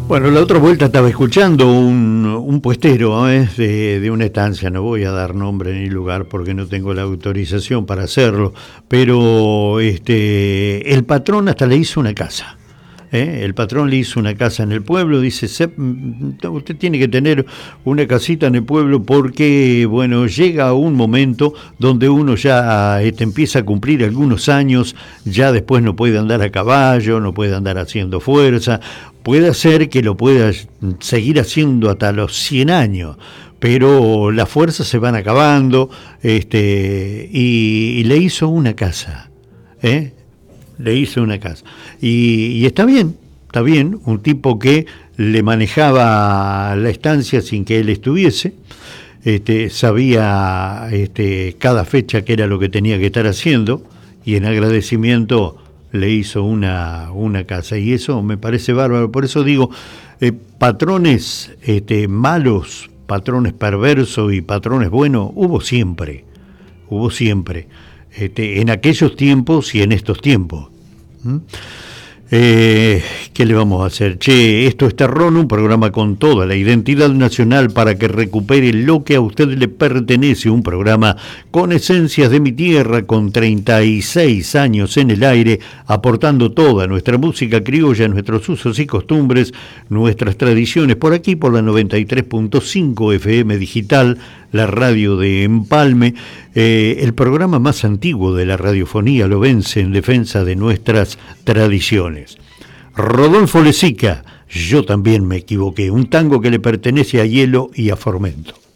Bueno, la otra vuelta estaba escuchando un puestero de una estancia, no voy a dar nombre ni lugar porque no tengo la autorización para hacerlo, pero el patrón hasta le hizo una casa. El patrón le hizo una casa en el pueblo, dice, usted tiene que tener una casita en el pueblo porque, bueno, llega un momento donde uno ya empieza a cumplir algunos años, ya después no puede andar a caballo, no puede andar haciendo fuerza, puede ser que lo pueda seguir haciendo hasta los 100 años, pero las fuerzas se van acabando, y le hizo una casa, le hizo una casa. Y está bien, un tipo que le manejaba la estancia sin que él estuviese, sabía cada fecha qué era lo que tenía que estar haciendo, y en agradecimiento le hizo una casa, y eso me parece bárbaro. Por eso digo, patrones malos, patrones perversos y patrones buenos, hubo siempre, en aquellos tiempos y en estos tiempos. ¿Qué le vamos a hacer? Esto es Terrón, un programa con toda la identidad nacional para que recupere lo que a usted le pertenece, un programa con esencias de mi tierra, con 36 años en el aire, aportando toda nuestra música criolla, nuestros usos y costumbres, nuestras tradiciones, por aquí por la 93.5 FM Digital, la radio de Empalme, el programa más antiguo de la radiofonía lobense en defensa de nuestras tradiciones. Rodolfo Lezica, Yo también me equivoqué, un tango que le pertenece a Hielo y a Formento.